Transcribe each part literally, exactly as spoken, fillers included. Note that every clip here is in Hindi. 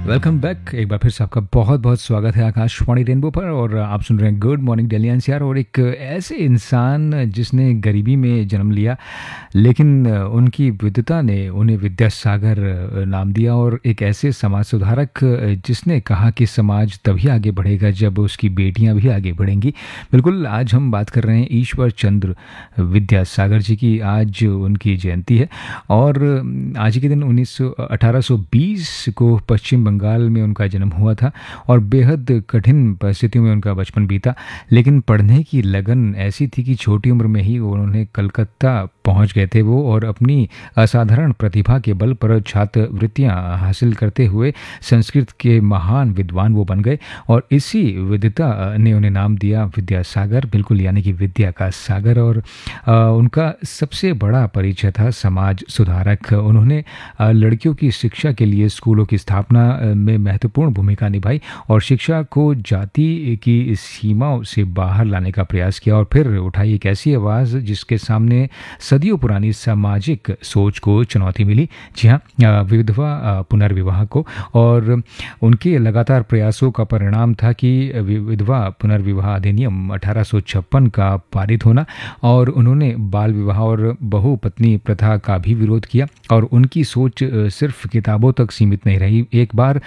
Welcome back. एक बार फिर से आपका बहुत बहुत स्वागत है आकाशवाणी रेनबो पर और आप सुन रहे हैं गुड मॉर्निंग दिल्ली एनसीआर। और एक ऐसे इंसान जिसने गरीबी में जन्म लिया लेकिन उनकी विद्वता ने उन्हें विद्यासागर नाम दिया, और एक ऐसे समाज सुधारक जिसने कहा कि समाज तभी आगे बढ़ेगा जब उसकी बेटियां भी आगे बढ़ेंगी। बिल्कुल, आज हम बात कर रहे हैं ईश्वर चंद्र विद्यासागर जी की। आज उनकी जयंती है और आज के दिन उन्नीस सौ अठारह सौ बीस को पश्चिम बंगाल में उनका जन्म हुआ था और बेहद कठिन परिस्थितियों में उनका बचपन बीता। लेकिन पढ़ने की लगन ऐसी थी कि छोटी उम्र में ही उन्होंने कलकत्ता पहुंच गए थे वो, और अपनी असाधारण प्रतिभा के बल पर छात्रवृत्तियां हासिल करते हुए संस्कृत के महान विद्वान वो बन गए। और इसी विद्वता ने उन्हें नाम दिया विद्यासागर, बिल्कुल, यानी कि विद्या का सागर। और आ, उनका सबसे बड़ा परिचय था समाज सुधारक। उन्होंने आ, लड़कियों की शिक्षा के लिए स्कूलों की स्थापना में महत्वपूर्ण भूमिका निभाई और शिक्षा को जाति की सीमाओं से बाहर लाने का प्रयास किया। और फिर उठाई एक ऐसी आवाज़ जिसके सामने सदियों पुरानी सामाजिक सोच को चुनौती मिली। जी हाँ, विधवा पुनर्विवाह को। और उनके लगातार प्रयासों का परिणाम था कि विधवा पुनर्विवाह अधिनियम अठारह सौ छप्पन का पारित होना। और उन्होंने बाल विवाह और बहुपत्नी प्रथा का भी विरोध किया। और उनकी सोच सिर्फ किताबों तक सीमित नहीं रही। एक बार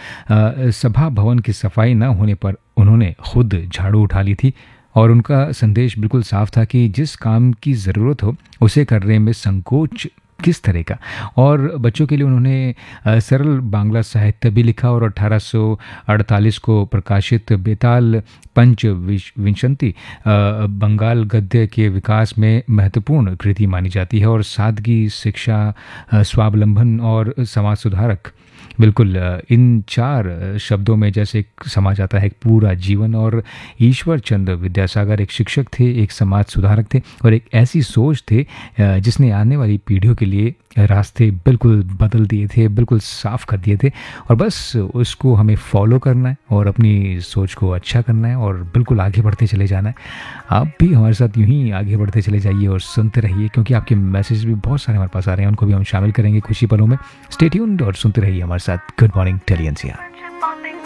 सभा भवन की सफाई न होने पर उन्होंने खुद झाड़ू उठा ली थी। और उनका संदेश बिल्कुल साफ था कि जिस काम की ज़रूरत हो उसे करने में संकोच किस तरह का। और बच्चों के लिए उन्होंने सरल बांग्ला साहित्य भी लिखा और अठारह सौ अड़तालीस को प्रकाशित बेताल पंच विंशति बंगाल गद्य के विकास में महत्वपूर्ण कृति मानी जाती है। और सादगी, शिक्षा, स्वावलंबन और समाज सुधारक, बिल्कुल, इन चार शब्दों में जैसे समा जाता है एक पूरा जीवन। और ईश्वर चंद्र विद्यासागर एक शिक्षक थे, एक समाज सुधारक थे और एक ऐसी सोच थे जिसने आने वाली पीढ़ियों के लिए रास्ते बिल्कुल बदल दिए थे, बिल्कुल साफ कर दिए थे। और बस उसको हमें फॉलो करना है और अपनी सोच को अच्छा करना है और बिल्कुल आगे बढ़ते चले जाना है। आप भी हमारे साथ यूं ही आगे बढ़ते चले जाइए और सुनते रहिए, क्योंकि आपके मैसेज भी बहुत सारे हमारे पास आ रहे हैं, उनको भी हम शामिल करेंगे खुशी पलों में। स्टे ट्यून्ड और सुनते रहिए हमारे साथ गुड मॉर्निंग दिल्ली एनसीआर।